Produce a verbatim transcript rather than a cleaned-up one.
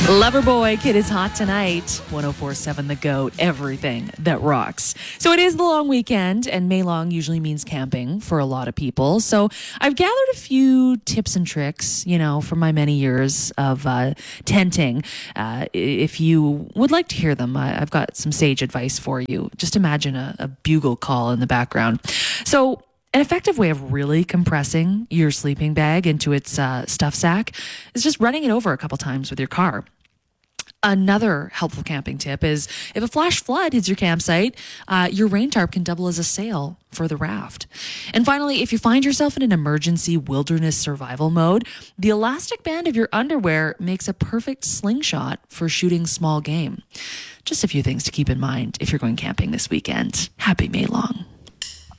Loverboy, Kid is Hot Tonight. one oh four point seven The Goat, everything that rocks. So it is the long weekend, and May long usually means camping for a lot of people. So I've gathered a few tips and tricks, you know, from my many years of uh, tenting. Uh, if you would like to hear them, I, I've got some sage advice for you. Just imagine a, a bugle call in the background. So an effective way of really compressing your sleeping bag into its uh, stuff sack is just running it over a couple times with your car. Another helpful camping tip is if a flash flood hits your campsite, uh, your rain tarp can double as a sail for the raft. And finally, if you find yourself in an emergency wilderness survival mode, the elastic band of your underwear makes a perfect slingshot for shooting small game. Just a few things to keep in mind if you're going camping this weekend. Happy May long.